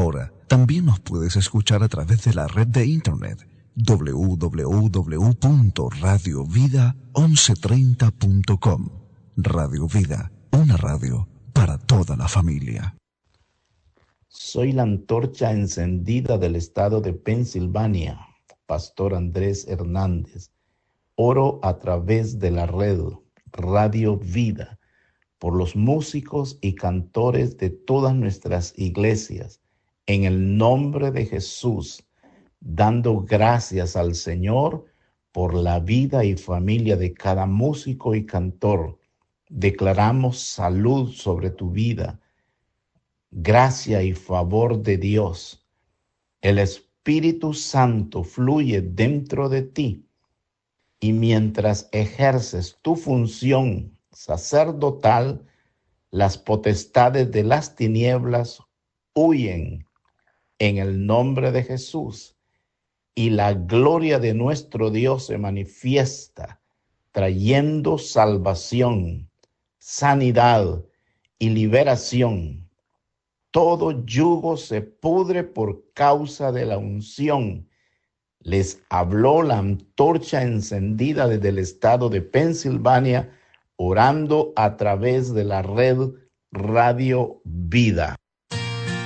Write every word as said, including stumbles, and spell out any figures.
Ahora, también nos puedes escuchar a través de la red de internet doble u doble u doble u punto radio vida once treinta punto com. Radio Vida, una radio para toda la familia. Soy la antorcha encendida del estado de Pensilvania, Pastor Andrés Hernández. Oro a través de la red Radio Vida por los músicos y cantores de todas nuestras iglesias, en el nombre de Jesús, dando gracias al Señor por la vida y familia de cada músico y cantor. Declaramos salud sobre tu vida, gracia y favor de Dios. El Espíritu Santo fluye dentro de ti y mientras ejerces tu función sacerdotal, las potestades de las tinieblas huyen en el nombre de Jesús y la gloria de nuestro Dios se manifiesta, trayendo salvación, sanidad y liberación. Todo yugo se pudre por causa de la unción. Les habló la antorcha encendida desde el estado de Pensilvania, orando a través de la red Radio Vida.